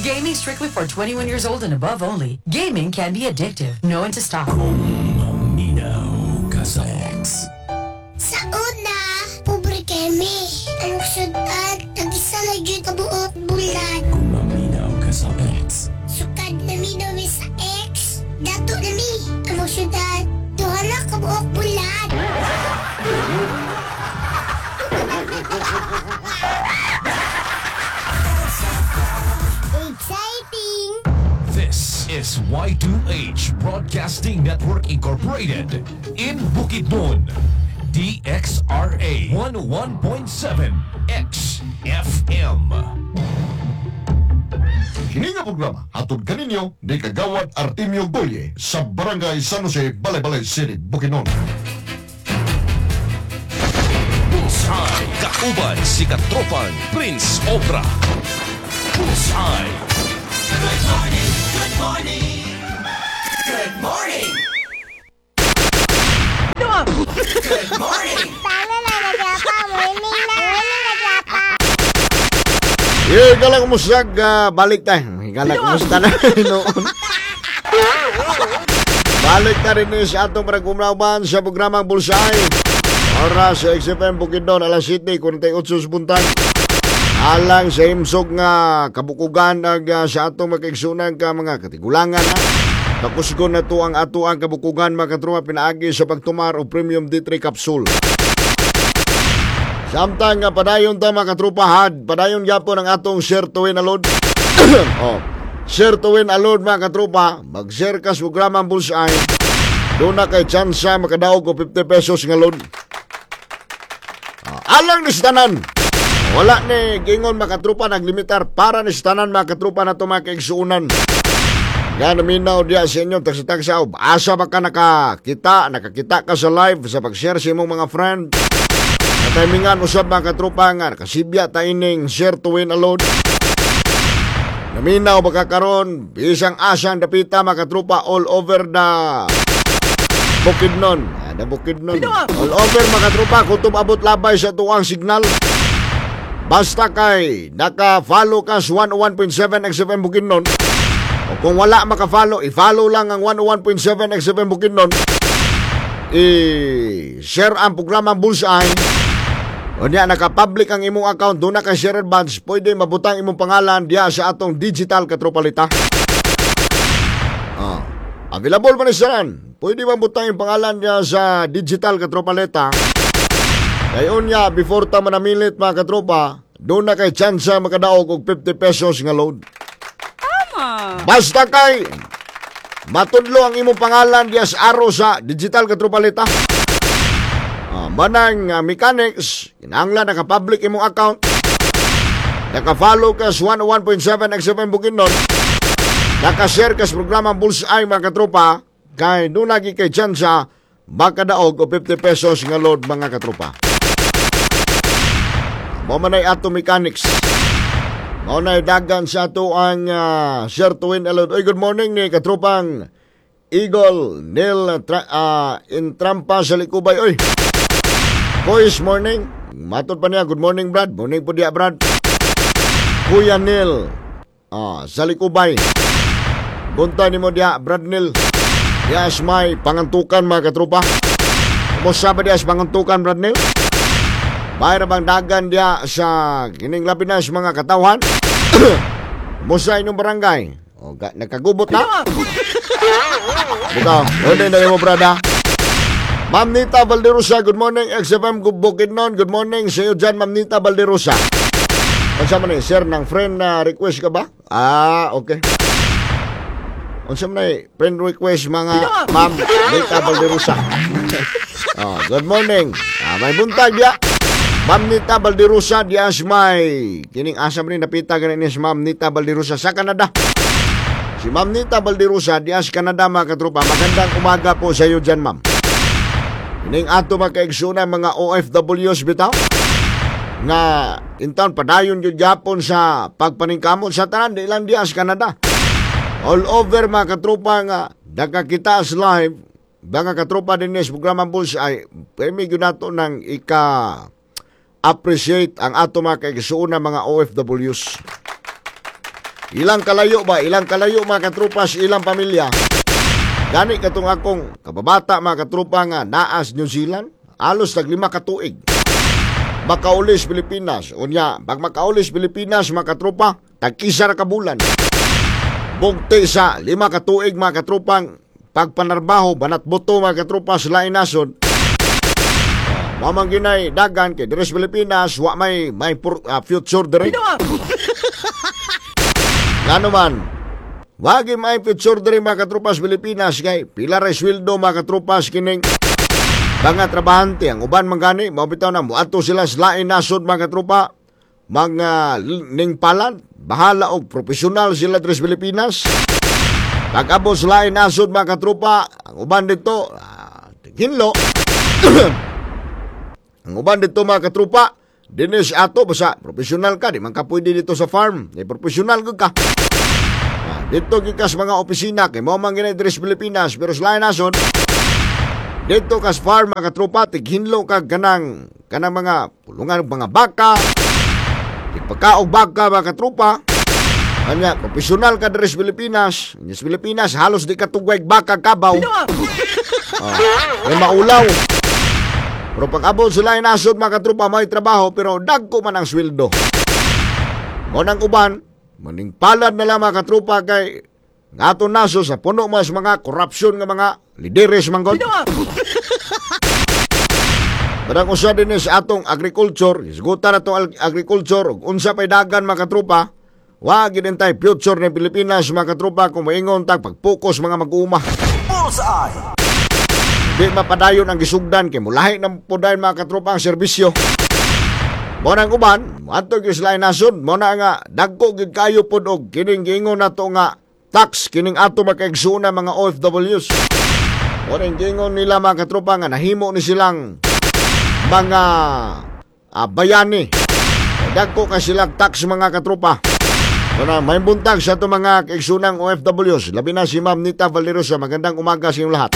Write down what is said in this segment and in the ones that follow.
Gaming strictly for 21 years old and above only. Gaming can be addictive. Know when to stop. Minaw ka sa X. Sa una, pobre kami. Ang sudan, nag-isa na dyan kabuot bulan. Kung maminaw ka sa X. Sukad na mi sa X. Dato na mi. Ang sudan, duha na kabuot bulan. Exciting! This is Y2H Broadcasting Network Incorporated in Bukidnon. DXRA 101.7 XFM. Kini nga programa atod kaninyo ni Kagawad Artemio Goye sa Barangay San Jose, Balay-Balay City, Bukidnon. Bullseye. Kauban si Katropang Prince Obra. Bullseye. Good morning, good morning. Good morning. Good morning. Paano na nagrapa? Morning na! Nagrapa! Higala kumusag, balik tayo. Higala kumusta na noon. Balik na rin sa atong paragumrauban sa programang Bullseye. Oras sa XFM Bukidnon, alas 7:48 buntan. Alang sa imsog nga kabukugan ag sa atong makaigsunan ka mga katigulangan ha. Takusgon na to ang ato ang kabukugan mga katruma pinaagi sa pagtumar o premium D3 capsule. Samtang nga padayon ta mga katrupahad, padayon gyapon ang atong share to win alod. Oh, share to win alod mga katrupa, mag-share ka sa programang Bullseye. Doon na kay tsansa makadaog ko 50 pesos nga load. Alang ni tanan. Wala ni gingon mga katrupa naglimitar para ni tanan mga katrupa na to mga kaigsuunan. Nga naminaw diya sa inyo tagsa-tagsa. Asa ba ka nakakita ka sa live sa pag-share sa imong mga friend. Natimingan usab mga katrupa nga nakasibya ta ining share to win alone. Naminaw ba ka karon bisang asang dapita mga katrupa all over the Bukidnon. The Bukidnon. All over mga katrupa kutob abot labay sa tuang signal. Basta kay naka-follow ka sa 101.7 XFM Bukidnon. O kung wala maka-follow, i-follow lang ang 101.7 XFM Bukidnon. I-share ang programang Bullseye. O niya, naka-public ang imong account, doon na ka-share badge, pwede mabutang imong pangalan diya sa atong digital katropalita. Available pa ni saan? Pwede mabutang yung pangalan diya sa digital katropalita. Ngayon niya, before ta manamilit mga katropa, doon na kay tsansa makadaog og 50 pesos nga load. Basta kay matudlo ang imong pangalan diya sa aro sa digital katropalita. Manang mechanics, kinahanglan naka-public imong account. Naka-follow ka sa 101.7 XFM Bukidnon. Naka-share ka sa programang Bullseye mga katropa. Kay doon lagi kay tsansa makadaog og 50 pesos nga load mga katropa. Mo manay ato mechanics. Mo na dagan sa ato ang share to win alone. Oy, good morning ni katropang Eagle Neil in Trampa sa Likubay. Oy, boys, morning. Matod pa niya, good morning Brad. Morning po diya Brad. Kuya Neil sa Likubay. Bunta ni mo diya Brad Neil. Diya may pangantukan mga katropa. Kumusta ba diya sa pangantukan Brad Neil? Mayroon bang dagan diya sa kining labinas mga katawhan? Musa inyong barangay. O, nagkagubot na? Bukaw, doon na mo brada. Ma'am Nita Valderosa, good morning. XFM Bukidnon, good morning sa iyo dyan, Ma'am Nita Valderosa. Unsa man sir, ng friend na request ka ba? Okay. Unsa man friend request mga Ma'am Nita Valderosa. Good morning. May buntag diya. Ma'am Nita Valderosa, dias may kining asam rin napita ganin si Ma'am Nita Valderosa sa Canada. Si Ma'am Nita Valderosa, dias Canada mga katropa. Magandang umaga po sa iyo dyan, Ma'am. Kining ato makaigsunan mga OFWs bitaw nga intaon padayon yung Japon sa pagpaningkamot sa tanan, di lang dias Canada. All over mga katropa nga nakakita sa live, mga katropa din sa programang Bullseye, pwede yun nato ng appreciate ang ato mga kaigsuon ng mga OFWs. Ilang kalayo mga katropa sa ilang pamilya. Gani katong akong kababata mga katropa nga naas New Zealand, alos tag 5 ka tuig. Makaulis Pilipinas. Unya, pag makaulis Pilipinas mga katropa, tag-isa ra ka bulan. Bugti sa 5 ka tuig mga katropang pagpanarbaho, banat boto mga katropa sa lain nasod. Mamang ginay dagan kay Dres Pilipinas, wa may future dire. Ngano man, wagi may future dire mga katropas Pilipinas kay pila ra sweldo mga katropas kining mga trabahante. Ang uban mangani mao bitaw na moadto sila sa lain nasod mga katropa, mga ning palad, bahala og profesional sila Dres Pilipinas. Pag-abot sa lain nasod mga katropa, ang uban dito hinlo. Ang uban dito mga katropa, dinis ato basta profesional ka, di man ka pwede dito sa farm, di profesional ka. Dito gikas mga opisina kay mao man ginay Dres Pilipinas, pero sa lain nasod dito kas farm mga katropa, tighinlo ka kanang mga pulungan mga baka, ipakaog baka mga katropa. Kanya profesional ka Dres Pilipinas. Sa Pilipinas halos di ka tugway baka kabaw. May maulaw. Pero pag-abot sila nasod mga katropa, may trabaho pero dagko man ang sweldo. Ngunang uban, maning palad na lang mga katropa kay ngato naso sa puno mas mga korupsyon nga mga lideres manggod. Parang usa din sa atong agriculture, isgutan na itong agriculture, unsa pa'y dagan mga katropa, wag din tayo future ng Pilipinas mga katropa kung maingon tag pag-focus mga mag-uuma. Bullseye! Di mapadayon ang gisugdan kay mulahi ng pudayon mga katropa ang serbisyo. Mo nang uban, ato gyud lain nasod, mo na nga dagko gid kayo pod og kining gingon nato nga tax kining ato makaigsuon mga OFWs. Mo nang gingon nila mga katropa nga nahimo ni silang mga bayani. Dagko ka silang tax mga katropa. Mo na may buntag sa to mga kaigsuonang OFWs, labi na si Ma'am Nita Valerosa. Magandang umaga sa inyong lahat.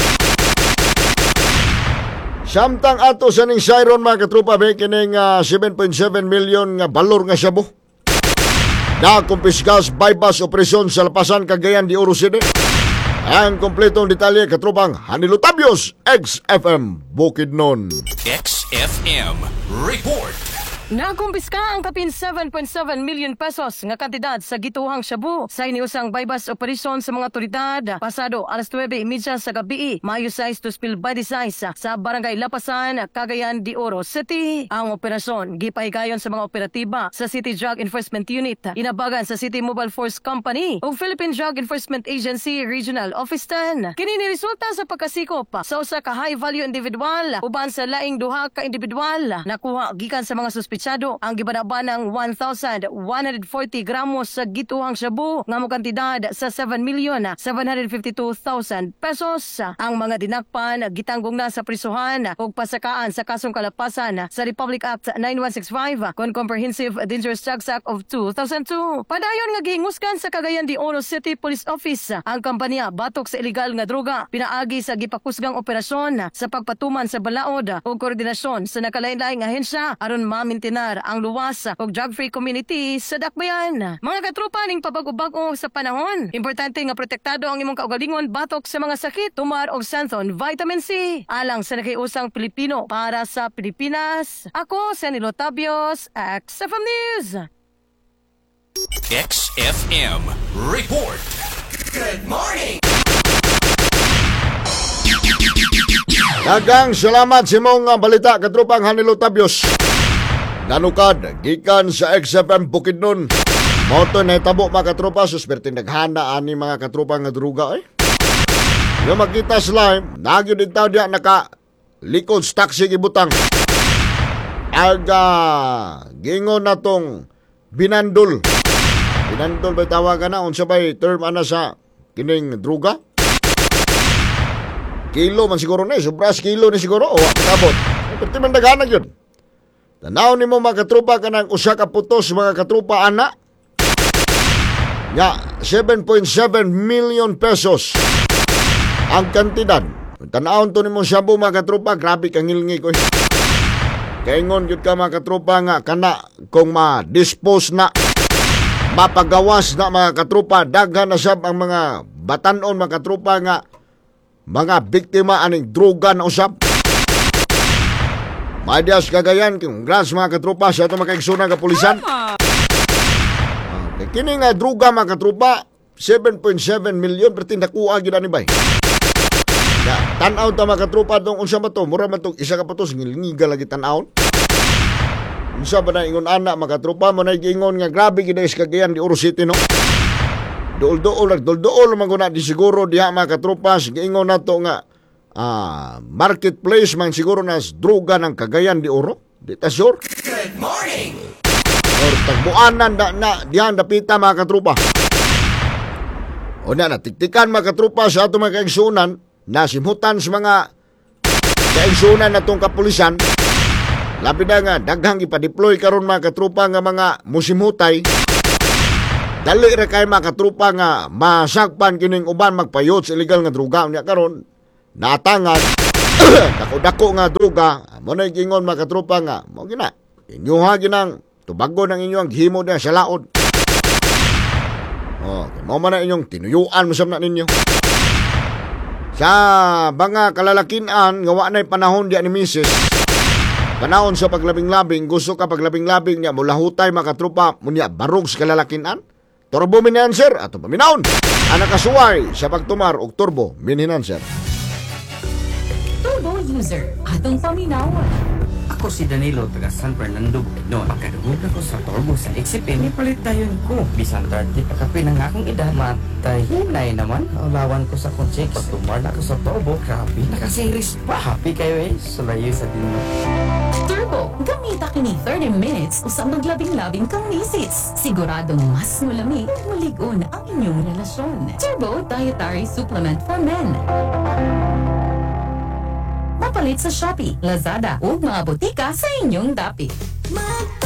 Samtang ato sa ning Siron mga katropa, may kining 7.7 million nga balor nga shabu. Na kumpiskas bypass operasyon sa Lapasan, Cagayan de Oro City. Ang kompletong detalye katropang Hanilo Tabios, XFM Bukidnon. XFM Report. Nakumpiska ang kapin 7.7 million pesos nga kantidad sa gituhang shabu sa iniusang bypass operasyon sa mga otoridad pasado alas 9:30 sa gabi, Mayo 6 to spill by the size sa Barangay Lapasan, Cagayan de Oro City. Ang operasyon gipahigayon sa mga operatiba sa City Drug Enforcement Unit, inabagan sa City Mobile Force Company ug Philippine Drug Enforcement Agency Regional Office 10. Kini ni resulta sa pagkasikop sa usa ka high value individual uban sa laing duha ka individual nakuha gikan sa mga suspect ang gibanaban ng 1,140 gramos sa gituhang shabu nga mo kantidad sa 7,752,000 pesos. Ang mga dinakpan gitanggong na sa prisuhan ug pasakaan sa kasong kalapasan sa Republic Act 9165 kon Comprehensive Dangerous Drugs Act of 2002. Padayon nga gihinguskan sa Cagayan de Oro City Police Office ang kampanya batok sa illegal nga droga, pinaagi sa gipakusgang operasyon sa pagpatuman sa balaod ug koordinasyon sa nakalain-laing ahensya aron mamintinar ang luwas ug drug-free community sa Dakbayan. Mga katropa ning pabag-bago sa panahon, importante nga protektado ang imong kaugalingon batok sa mga sakit, tumar og Santhon Vitamin C. Alang sa nakiusang Pilipino para sa Pilipinas. Ako si Hanilo Tabios, XFM News. XFM Report. Good morning! Dagang salamat sa mong balita katropang Hanilo Tabios. Nanukad, gikan sa XFM Bukidnon. Moto na itabo mga katropa, suspertin naghana ani mga katropa nga druga eh. Yung makita sila, nagyo din tao diya naka-likod taxi ibutang. Aga, gingon na tong binandol. Binandol ba tawagan na? Unsa ba'y term ana sa kining druga? Kilo man siguro na eh. Sobras kilo ni siguro. O, kapot. Pero man naghanag yun. Tanaw ni mo mga katropa ka ng usa ka putos mga katropa ana. Ya, 7.7 million pesos ang kantidad. Tanawon to ni mo shabu mga katropa, grabe kang ngilngi ko. Kaingon gyud ka mga katropa nga kana kung ma-dispose na mapagawas na mga katrupa, daghan na sab ang mga batanon mga katrupa nga mga biktima aning droga na usab. Madias Cagayan, congrats mga katrupa sa itong makaigsunan ka pulisan. Kini nga droga mga katrupa, 7.7 million perti nakuha gina ni bay. Tanaw ta mga katrupa tong unsa ba to? Mura man tong isa ka patos ngilingiga lagi tanaw. Unsa ba na ingon ana mga katrupa mo na giingon nga grabe gid is Cagayan di Oro City no. Dool man guna di siguro diha mga katrupa giingon nato nga marketplace man siguro na droga ng Cagayan di Oro. Di ta sure. Good morning! Or tagbuanan na diyan dapita mga katrupa. O na tiktikan mga katrupa sa ato mga kaigsunan na simhutan sa mga kaigsunan na itong kapulisan. Labi na nga daghang ipadeploy karon mga katrupa nga mga musimutay. Dali ra kay mga katrupa nga masakpan kining uban magpayot sa illegal nga droga unya karon natangan dako-dako nga droga mo na gingon mga katrupa nga mo gina inyuha ginang tubago ng inyong himo na sa laod. Mo man na inyong tinuyuan masam na ninyo. Sa mga kalalakinan nga wa nay panahon di ni Mrs. Panahon sa paglabing-labing, gusto ka paglabing-labing niya mula hutay mga katrupa munya barog sa kalalakinan. Turbo Minenser ato paminaon. Anak kasuway sa pagtumar og Turbo Minenser. Turbo user, atong paminawan. Ako si Danilo, taga San Fernando, Bukidnon. Pagkadugod ako sa turbo sa XCP, may palit tayo ko. Bisan 30 pagkapi ng akong edad, matay. Hinay naman, alawan ko sa koncheks. Pagtumar na ako sa turbo, grabe, nakasiris pa. Happy kayo sulayo sa dino. Turbo, gamita kini 30 minutes usang maglabing-labing kang misis. Siguradong mas mulami at maligon ang inyong relasyon. Turbo Dietary Supplement for Men. Mapalit sa Shopee, Lazada o mga butika sa inyong dapit.